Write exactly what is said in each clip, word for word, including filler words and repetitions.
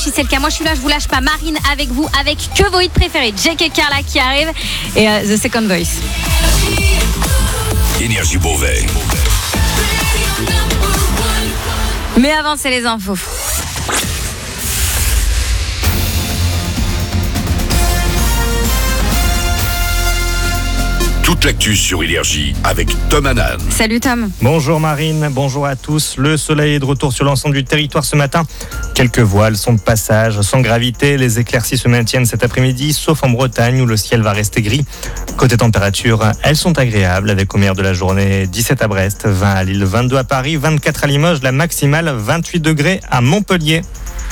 Si c'est le cas, moi je suis là, je vous lâche pas. Marine avec vous, avec que vos hits préférés. Jake et Carla qui arrivent et uh, The Second Voice. Énergie Beauvais. Mais avant, c'est les infos. Toute l'actu sur Énergie avec Tom Hanan. Salut Tom. Bonjour Marine, bonjour à tous. Le soleil est de retour sur l'ensemble du territoire ce matin. Quelques voiles sont de passage, sans gravité. Les éclaircies se maintiennent cet après-midi, sauf en Bretagne où le ciel va rester gris. Côté température, elles sont agréables avec au meilleur de la journée dix-sept à Brest, vingt à Lille, vingt-deux à Paris, vingt-quatre à Limoges, la maximale vingt-huit degrés à Montpellier.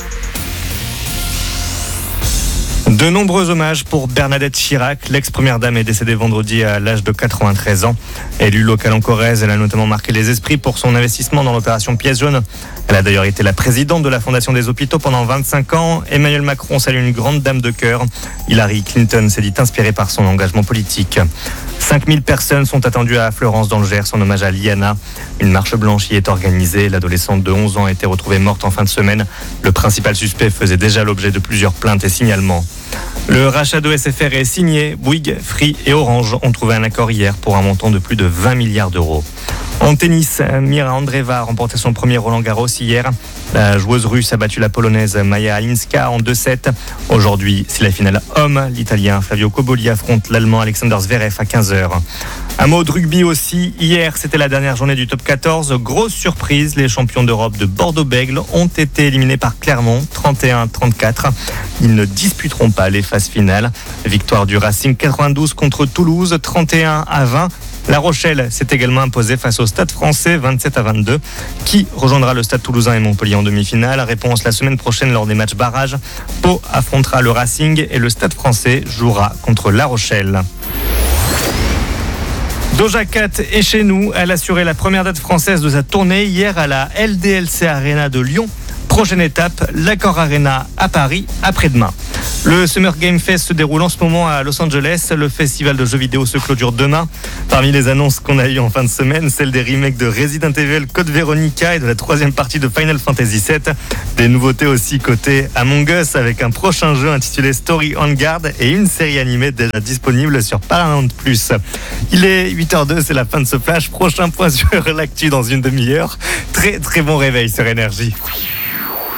De nombreux hommages pour Bernadette Chirac. L'ex-première dame est décédée vendredi à l'âge de quatre-vingt-treize ans. Élue locale en Corrèze, elle a notamment marqué les esprits pour son investissement dans l'opération Pièce jaune. Elle a d'ailleurs été la présidente de la Fondation des hôpitaux pendant vingt-cinq ans. Emmanuel Macron salue une grande dame de cœur. Hillary Clinton s'est dit inspirée par son engagement politique. cinq mille personnes sont attendues à Fleurance dans le Gers en hommage à Liana. Une marche blanche y est organisée. L'adolescente de onze ans a été retrouvée morte en fin de semaine. Le principal suspect faisait déjà l'objet de plusieurs plaintes et signalements. Le rachat de S F R est signé. Bouygues, Free et Orange ont trouvé un accord hier pour un montant de plus de vingt milliards d'euros. En tennis, Mira Andreeva a remporté son premier Roland-Garros hier. La joueuse russe a battu la polonaise Maja Halinska en deux sept. Aujourd'hui, c'est la finale homme. L'Italien Flavio Cobolli affronte l'Allemand Alexander Zverev à quinze heures. Un mot de rugby aussi. Hier, c'était la dernière journée du top quatorze. Grosse surprise, les champions d'Europe de Bordeaux-Bègles ont été éliminés par Clermont, trente et un à trente-quatre. Ils ne disputeront pas les phases finales. Victoire du Racing quatre-vingt-douze contre Toulouse, trente et un à vingt. La Rochelle s'est également imposée face au Stade Français, vingt-sept à vingt-deux. Qui rejoindra le Stade Toulousain et Montpellier en demi-finale? Réponse la semaine prochaine lors des matchs barrages. Pau affrontera le Racing et le Stade Français jouera contre La Rochelle. Doja Cat est chez nous. Elle a assuré la première date française de sa tournée hier à la L D L C Arena de Lyon. Prochaine étape, l'Accor Arena à Paris, après-demain. Le Summer Game Fest se déroule en ce moment à Los Angeles. Le festival de jeux vidéo se clôture demain. Parmi les annonces qu'on a eues en fin de semaine, celle des remakes de Resident Evil, Code Veronica et de la troisième partie de Final Fantasy sept. Des nouveautés aussi côté Among Us avec un prochain jeu intitulé Story on Guard et une série animée déjà disponible sur Paramount plus. Il est huit heures deux, c'est la fin de ce flash. Prochain point sur l'actu dans une demi-heure. Très très bon réveil sur Énergie.